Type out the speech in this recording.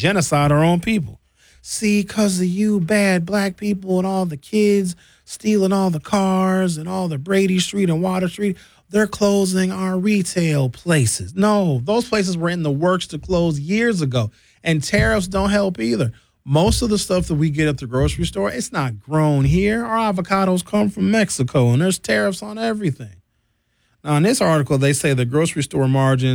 genocide our own people. See, because of you bad black people and all the kids stealing all the cars and all the Brady Street and Water Street, they're closing our retail places. No, those places were in the works to close years ago. And tariffs don't help either. Most of the stuff that we get at the grocery store, it's not grown here. Our avocados come from Mexico, and there's tariffs on everything. Now, in this article, they say the grocery store margin